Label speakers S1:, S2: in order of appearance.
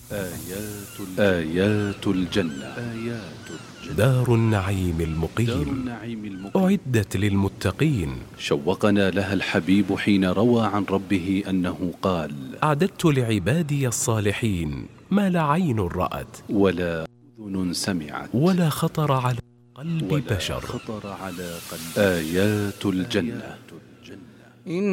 S1: آيات الجنة.
S2: دار النعيم المقيم، أعدت للمتقين.
S1: شوقنا لها الحبيب حين روى عن ربه أنه قال:
S2: أعددت لعبادي الصالحين ما لا عين رأت
S1: ولا أذن سمعت
S2: ولا خطر على قلب بشر.
S1: آيات الجنة.